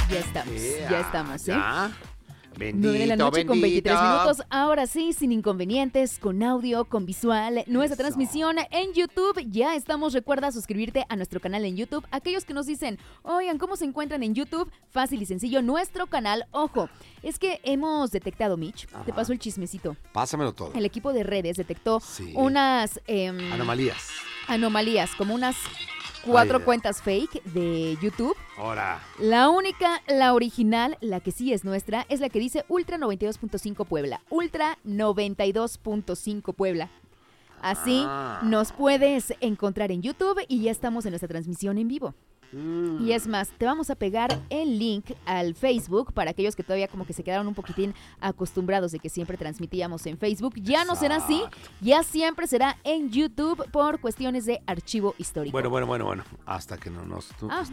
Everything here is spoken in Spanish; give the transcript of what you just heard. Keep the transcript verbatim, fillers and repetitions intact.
Ya estamos, Yeah, ya estamos, ¿eh? ya. Bendito, nueve de la noche bendito. con veintitrés minutos. Ahora sí, sin inconvenientes, con audio, con visual. Nuestra Eso. transmisión en YouTube. Ya estamos. Recuerda suscribirte a nuestro canal en YouTube. Aquellos que nos dicen, oigan, ¿cómo se encuentran en YouTube? Fácil y sencillo. Nuestro canal, ojo, es que hemos detectado, Mitch. Ajá. Te paso el chismecito. Pásamelo todo. El equipo de redes detectó Sí. unas em, Anomalías. anomalías, como unas cuatro Ay, cuentas fake de YouTube. Ahora. La única, la original, la que sí es nuestra, es la que dice Ultra noventa y dos punto cinco Puebla. Ultra noventa y dos punto cinco Puebla. Así Ah. nos puedes encontrar en YouTube y ya estamos en nuestra transmisión en vivo. Mm. Y es más, te vamos a pegar el link al Facebook para aquellos que todavía como que se quedaron un poquitín acostumbrados de que siempre transmitíamos en Facebook. Ya no será así, Exacto. ya siempre será en YouTube por cuestiones de archivo histórico. Bueno, bueno, bueno, bueno. Hasta que no nos... tú- Ah,